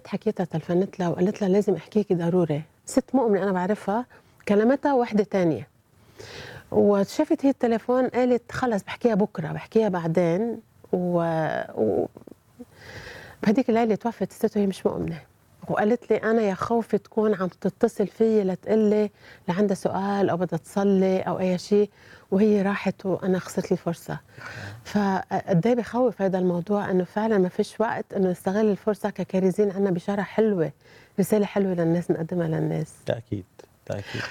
حكيتها تلفنت لها وقالت لها لازم احكيكي ضروري. ست مؤمنه انا بعرفها، كلمتها وحده تانية وشافت هي التليفون قالت خلص بحكيها بكره بحكيها بعدين. و... بهديك الليله توفت الست وهي مش مؤمنه، وقالت لي انا يا خوفي تكون عم تتصل فيي لتقلي لعندها سؤال او بدها تصلي او اي شيء وهي راحت وانا خسرت الفرصه. فقد ايه بخوف هذا الموضوع، انه فعلا ما فيش وقت انه نستغل الفرصه ككارزين، عندنا بشاره حلوه، رساله حلوه للناس نقدمها للناس. تأكيد تأكيد.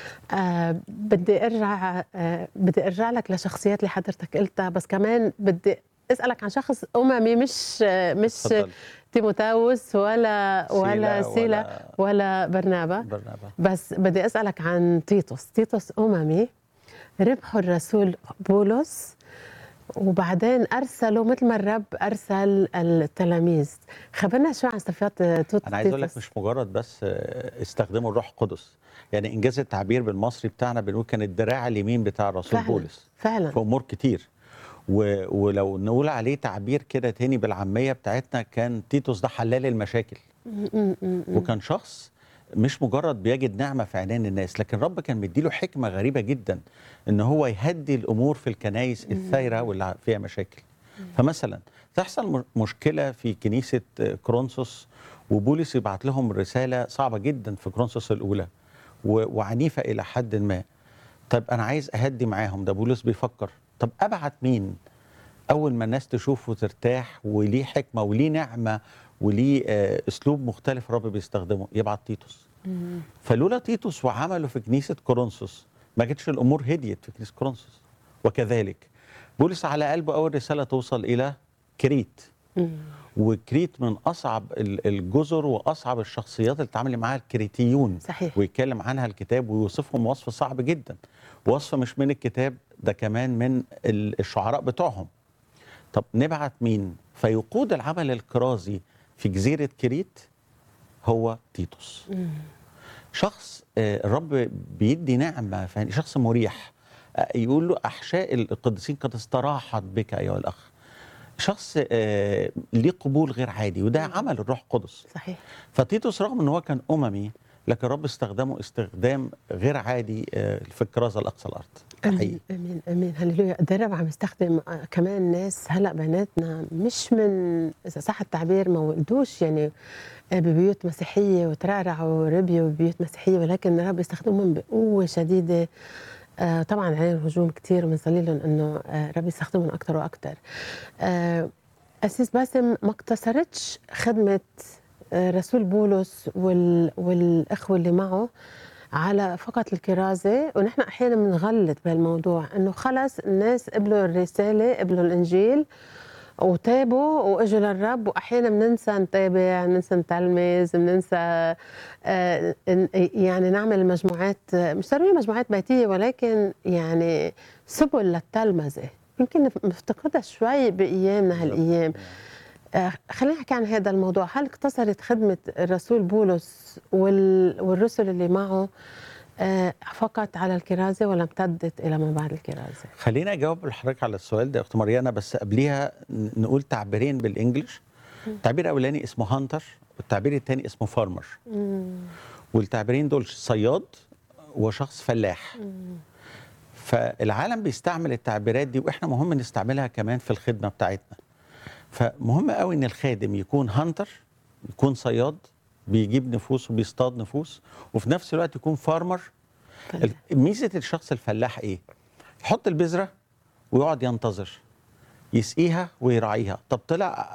بدي ارجع لك لشخصيات اللي حضرتك قلتها، بس كمان بدي اسالك عن شخص اممي، مش اتفضل. تيموثاوس ولا سيلا ولا برنابا. بس بدي اسالك عن تيتوس اممي ربحوا الرسول بولس وبعدين ارسلوا مثل ما الرب ارسل التلاميذ. خبرنا شو عن صفات تيتوس. انا عايز اقول لك مش مجرد بس استخدموا الروح القدس، يعني انجاز التعبير بالمصري بتاعنا بنقول كان الدراع اليمين بتاع الرسول بولس فعلا في امور كتير. ولو نقول عليه تعبير كده تاني بالعاميه بتاعتنا، كان تيتوس ده حلال المشاكل. وكان شخص مش مجرد بيجد نعمه في عينين الناس، لكن رب كان مديله حكمه غريبه جدا ان هو يهدي الامور في الكنائس الثايره واللي فيها مشاكل. فمثلا تحصل مشكله في كنيسه كورنثوس، وبولس يبعت لهم رساله صعبه جدا في كورنثوس الاولى وعنيفه الى حد ما. طب انا عايز اهدي معاهم، ده بولس بيفكر طب ابعت مين اول ما الناس تشوفه ترتاح وليه حكمه وليه نعمه وليه اسلوب مختلف رب بيستخدمه؟ يبعت تيتوس. فلولا تيتوس وعمله في كنيسه كورنثوس ما كانتش الامور هديت في كنيسه كورنثوس. وكذلك بولس على قلبه اول رساله توصل الى كريت. وكريت من اصعب الجزر واصعب الشخصيات اللي اتعامل معاها الكريتيون. صحيح. ويتكلم عنها الكتاب ويوصفهم وصف صعب جدا، وصف مش من الكتاب ده كمان من الشعراء بتوعهم. طب نبعت مين فيقود العمل الكرازي في جزيره كريت؟ هو تيتوس. شخص الرب بيدي نعمه، شخص مريح. يقول له احشاء القديسين قد استراحت بك ايها الاخ. شخص ليه قبول غير عادي، وده عمل الروح القدس. صحيح. فتيتوس رغم ان هو كان اممي، لكن الرب استخدمه استخدام غير عادي في الكرازه لاقصى الارض. امين امين امين هللويا. ده الرب عم يستخدم كمان ناس هلا بناتنا مش من، اذا صح التعبير، ما ولدوش يعني ببيوت مسيحيه وترعرعوا وربيوا ببيوت مسيحيه، ولكن الرب يستخدمهم بقوه شديده. طبعا عليهم هجوم كثير وبنصلي لهم انه الرب يستخدمهم اكثر واكثر. أسيس باسم، ما اقتصرتش خدمه رسول بولس والاخوه اللي معه على فقط الكرازة، ونحن أحيانا بنغلط بهالموضوع إنه خلص الناس قبلوا الرسالة قبلوا الإنجيل وتابوا وإجوا للرب، وأحيانا بننسى نتابع، بننسى نتلمذ، بننسى يعني نعمل مجموعات، مش ضروري مجموعات بيتية، ولكن يعني سبل للتلمذة يمكن نفتقدها شوي بأيامنا هالأيام. خلينا نحكي عن هذا الموضوع. هل اقتصرت خدمة الرسول بولس والرسل اللي معه فقط على الكرازة ولا امتدت إلى ما بعد الكرازة؟ خلينا أجاوب لحضرتك على السؤال ده يا أخت مريانة، بس قبليها نقول تعبيرين بالإنجليش. التعبير الأولاني اسمه هانتر، والتعبير الثاني اسمه فارمر. والتعبيرين دول صياد وشخص فلاح. فالعالم بيستعمل التعبيرات دي، وإحنا مهم نستعملها كمان في الخدمة بتاعتنا. فمهم قوي ان الخادم يكون هانتر، يكون صياد بيجيب نفوس وبيصطاد نفوس، وفي نفس الوقت يكون فارمر. ميزه الشخص الفلاح ايه؟ يحط البذره ويقعد ينتظر، يسقيها ويراعيها. طب طلع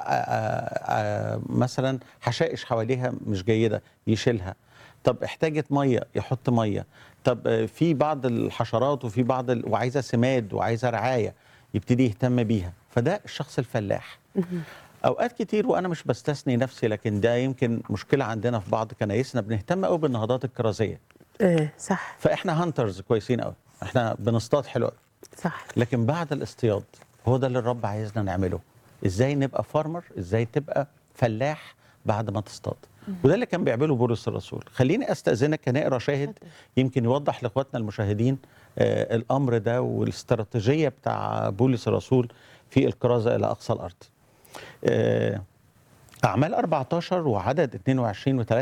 مثلا حشائش حواليها مش جيده يشيلها. طب احتاجت ميه يحط ميه. طب في بعض الحشرات وفي بعض وعايزه سماد وعايزه رعايه، يبتدي يهتم بيها. فده الشخص الفلاح. اوقات كتير وانا مش بستثني نفسي، لكن ده يمكن مشكله عندنا في بعض كنايسنا، بنهتم قوي بالنهضات الكرازيه. صح. فاحنا هانترز كويسين قوي، احنا بنصطاد حلو قوي. صح. لكن بعد الاصطياد هو ده اللي الرب عايزنا نعمله. ازاي نبقى فارمر، ازاي تبقى فلاح بعد ما تصطاد. وده اللي كان بيعمله بولس الرسول. خليني استاذنك نقرا شاهد يمكن يوضح لاخواتنا المشاهدين الامر ده والاستراتيجيه بتاع بولس الرسول في الكرازه الى اقصى الارض. أعمال 14 وعدد 22 و